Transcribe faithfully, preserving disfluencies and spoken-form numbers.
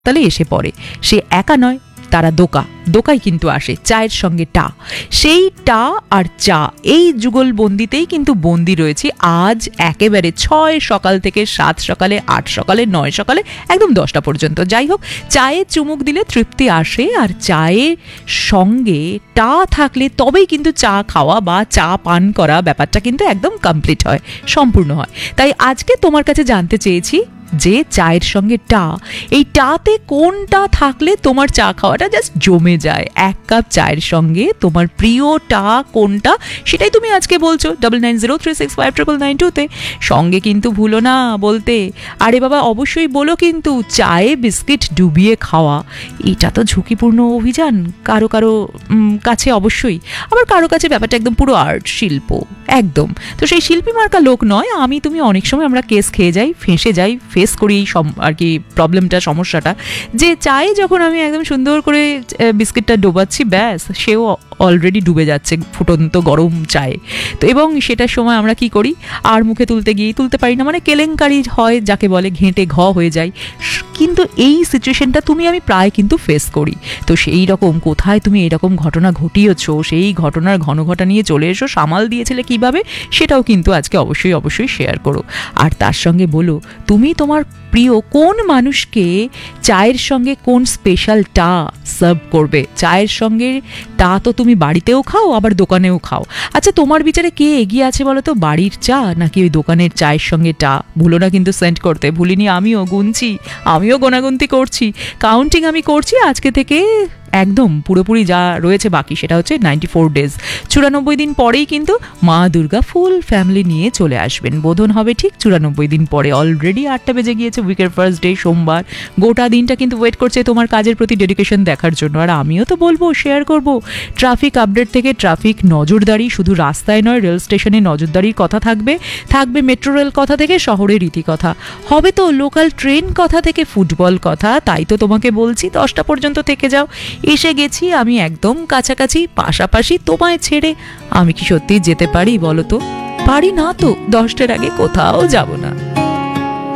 তাহলে এসে পড়ে। সে একা নয়, তারা দোকা দোকাই কিন্তু আসে চায়ের সঙ্গে টা। সেই টা আর চা এই যুগলবন্দিতেই কিন্তু বন্দি রয়েছি আজ একেবারে ছয় সকাল থেকে সাত সকালে, আট সকালে, নয় সকালে, একদম দশটা পর্যন্ত। যাই হোক, চায়ে চুমুক দিলে তৃপ্তি আসে, আর চায়ের সঙ্গে টা থাকলে তবেই কিন্তু চা খাওয়া বা চা পান করা ব্যাপারটা কিন্তু একদম কমপ্লিট হয়, সম্পূর্ণ হয়। তাই আজকে তোমার কাছে জানতে চেয়েছি যে চায়ের সঙ্গে টা, এই টাতে কোনটা থাকলে তোমার চা খাওয়াটা জাস্ট জমে যায়। এক কাপ চায়ের সঙ্গে তোমার প্রিয় টা কোনটা, সেটাই তুমি আজকে বলছো double nine zero three six five triple nine টুতে। সঙ্গে কিন্তু ভুলো না বলতে, আরে বাবা অবশ্যই বলো কিন্তু, চায়ে বিস্কিট ডুবিয়ে খাওয়া এটা তো ঝুঁকিপূর্ণ অভিযান কারো কারো কাছে, অবশ্যই, আবার কারো কাছে ব্যাপারটা একদম পুরো আর্ট শিল্প একদম। তো সেই শিল্পী মার্কা লোক নয় আমি তুমি, অনেক সময় আমরা কেস খেয়ে যাই, ফেঁসে যাই, ফেস করি এই আর কি প্রবলেমটা, সমস্যাটা, যে চায়ে যখন আমি একদম সুন্দর করে বিস্কিটটা ডোবাচ্ছি, ব্যাস সেও অলরেডি ডুবে যাচ্ছে ফুটন্ত গরম চায়ে। তো এবং সেটার সময় আমরা কি করি, আর মুখে তুলতে গিয়ে তুলতে পারি না, মানে কেলেঙ্কারি হয় যাকে বলে, ঘেঁটে ঘ হয়ে যায়। কিন্তু এই সিচুয়েশনটা তুমি আমি প্রায় কিন্তু ফেস করি। তো সেই রকম কোথায় তুমি এরকম ঘটনা ঘটিয়েছো, সেই ঘটনার ঘনঘটা নিয়ে চলে এসো, সামাল দিয়েছিলে কিভাবে, সেটাও কিন্তু আজকে অবশ্যই অবশ্যই শেয়ার করো। আর তার সঙ্গে বলো তুমি তোমার প্রিয় কোন মানুষকে চায়ের সঙ্গে কোন স্পেশাল টা সার্ভ করবে। চায়ের সঙ্গে টা তো তুমি বাড়িতেও খাও আবার দোকানেও খাও। আচ্ছা তোমার বিচারে কে এগিয়ে আছে বলো তো, বাড়ির চা নাকি ওই দোকানের চায়ের সঙ্গে টা? ভুলো না কিন্তু সেন্ড করতে, ভুলিনি, আমিও গুনছি, আমিও গোনাগুনতি করছি, কাউন্টিং আমি করছি আজকে থেকে একদম পুরোপুরি যা রয়েছে বাকি, সেটা হচ্ছে নাইনটি ফোর ডেজ, চুরানব্বই দিন পরেই কিন্তু মা দুর্গা ফুল ফ্যামিলি নিয়ে চলে আসবেন। বোধন হবে ঠিক চুরানব্বই দিন পরে। অলরেডি আটটা বেজে গিয়েছে, উইকের ফার্স্ট ডে সোমবার, গোটা দিনটা কিন্তু ওয়েট করছে তোমার কাজের প্রতি ডেডিকেশন দেখার জন্য। আর আমিও তো বলবো, শেয়ার করব ট্রাফিক আপডেট থেকে ট্রাফিক নজরদারি, শুধু রাস্তায় নয় রেল স্টেশনে নজরদারির কথা থাকবে, থাকবে মেট্রো রেল কথা থেকে শহরের রীতি কথা, হবে তো লোকাল ট্রেন কথা থেকে ফুটবল কথা। তাই তো তোমাকে বলছি দশটা পর্যন্ত থেকে যাও। এসে গেছি আমি একদম কাছাকাছি, পাশাপাশি, তোমায় ছেড়ে আমি কি সত্যি যেতে পারি বলো তো? পারি না তো, দশটার আগে কোথাও যাব না।